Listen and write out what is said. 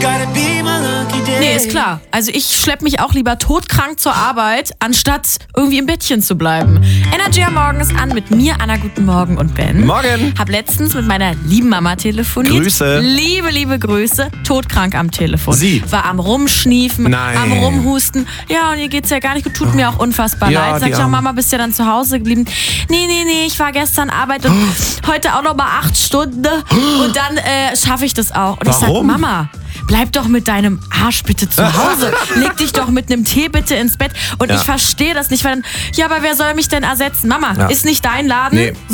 Nee, ist klar. Also ich schlepp mich auch lieber todkrank zur Arbeit, anstatt irgendwie im Bettchen zu bleiben. Energy am Morgen ist an mit mir, Anna, guten Morgen und Ben. Morgen. Hab letztens mit meiner lieben Mama telefoniert. Grüße. Liebe Grüße. Todkrank am Telefon. Sie? War am Rumschniefen, Nein. am Rumhusten. Ja, und ihr geht's ja gar nicht gut. Tut mir auch unfassbar Ja, leid. Sag die ich auch, Arme. Mama, bist ja dann zu Hause geblieben? Nee, ich war gestern arbeiten und heute auch noch mal 8 Stunden. Und dann schaffe ich das auch. Und ich sag, Warum? Mama, bleib doch mit deinem Arsch bitte zu Hause. Leg dich doch mit einem Tee bitte ins Bett. Und Ja. ich verstehe das nicht, weil dann, ja, aber wer soll mich denn ersetzen? Mama, Ja. ist nicht dein Laden. Nee.